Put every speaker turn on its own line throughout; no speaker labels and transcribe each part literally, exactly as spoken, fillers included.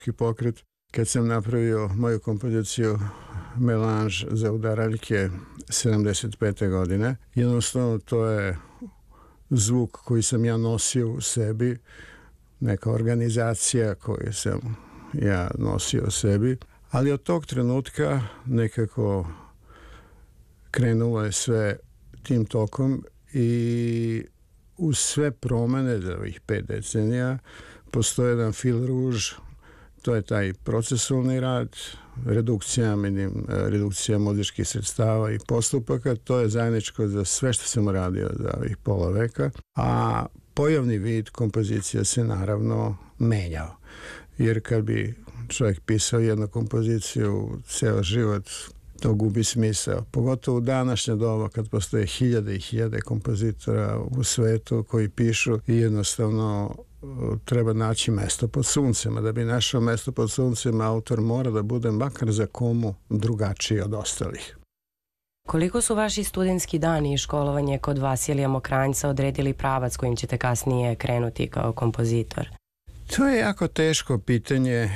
pokret. Kad sam napravio moju kompoziciju Melange za udaraljke sedamdeset pete godine, jednostavno to je zvuk koji sam ja nosio u sebi, neka organizacija koju sam ja nosio u sebi, ali od tog trenutka nekako krenulo je sve tim tokom i uz sve promene za ovih pet decenija postoji jedan fil ruž, to je taj procesualni rad, redukcija, menim, redukcija muzičkih sredstava i postupaka, to je zajedničko za sve što sam radio za ovih pola veka, a pojavni vid kompozicija se naravno menjao. Jer kad bi čovjek pisao jednu kompoziciju ceo život, to gubi smisao. Pogotovo u današnje doba kad postoje hiljade i hiljade kompozitora u svetu koji pišu i jednostavno treba naći mesto pod suncem. A da bi našao mesto pod suncem, autor mora da bude makar za komu drugačiji od ostalih.
Koliko su vaši studentski dani i školovanje kod Vasilija Mokranjca odredili pravac kojim ćete kasnije krenuti kao kompozitor?
To je jako teško pitanje. E,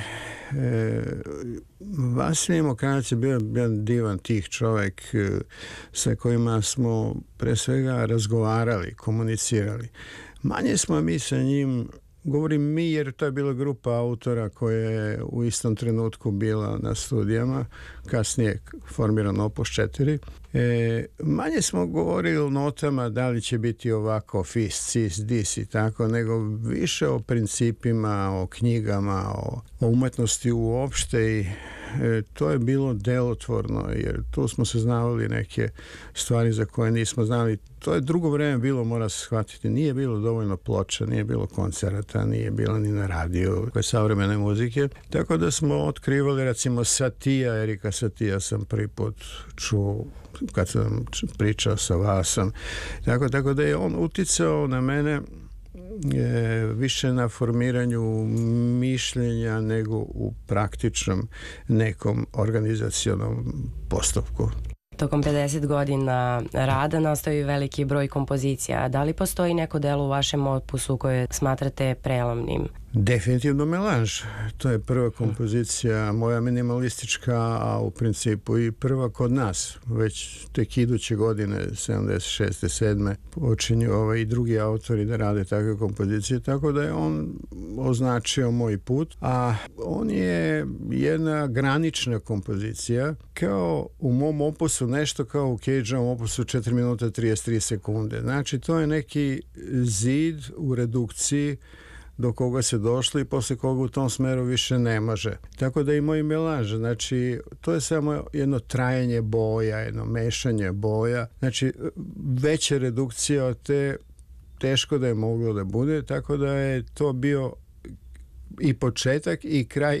Vasilij Mokranjac je bio jedan divan tih čovjek e, sa kojima smo pre svega razgovarali, komunicirali. Manje smo mi sa njim, govorim mi jer to je bila grupa autora koja je u istom trenutku bila na studijama, kasnije formiran Opus četiri. E, manje smo govorili o notama, da li će biti ovako fis, cis, dis i tako, nego više o principima, o knjigama, o, o umetnosti uopšte i e, to je bilo delotvorno jer tu smo se znavali neke stvari za koje nismo znali. To je drugo vreme bilo, mora se shvatiti, nije bilo dovoljno ploča, nije bilo koncerata, nije bilo ni na radiju koje savremene muzike, tako da smo otkrivali recimo Satija, Erika Satija sam prvi put čuo kad sam pričao sa Vasom, tako, tako da je on uticao na mene je, više na formiranju mišljenja nego u praktičnom nekom organizacionom postupku.
Tokom pedeset godina rada nastao je veliki broj kompozicija. Da li postoji neko delo u vašem opusu koje smatrate prelomnim?
Definitivno Melange. To je prva kompozicija moja minimalistička, a u principu i prva kod nas. Već tek iduće godine, sedamdeset šeste sedme počinju ovaj i drugi autori da rade takve kompozicije, tako da je on označio moj put. A on je jedna granična kompozicija, kao u mom opusu, nešto kao u Cageovom opusu četiri minuta trideset tri sekunde. Znači, to je neki zid u redukciji do koga se došli i posle koga u tom smeru više ne može. Tako da i moj Melange, znači to je samo jedno trajanje boja, jedno mešanje boja, znači veća redukcija od te teško da je moglo da bude, tako da je to bio i početak i kraj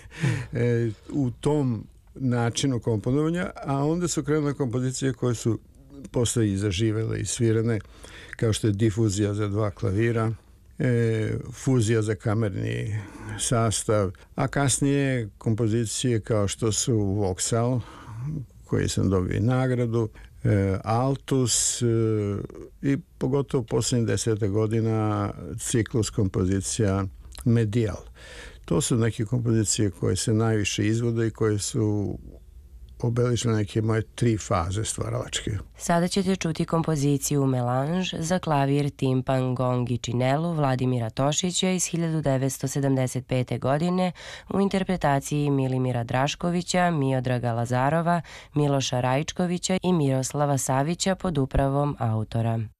u tom načinu komponovanja, a onda su krenule kompozicije koje su posle i zaživele i svirane, kao što je difuzija za dva klavira, E, fuzija za kamerni sastav, a kasnije kompozicije kao što su Vauxhall, koji sam dobio nagradu, e, Altus e, i pogotovo posljednjih deseta godina ciklus kompozicija Medial. To su neke kompozicije koje se najviše izvode i koje su obeležile neke moje tri faze stvaralačke.
Sada ćete čuti kompoziciju Melange za klavir, timpan, gong i činelu Vladimira Tošića iz hiljadu devetsto sedamdeset pete. godine u interpretaciji Milimira Draškovića, Miodraga Lazarova, Miloša Rajčkovića i Miroslava Savića pod upravom autora.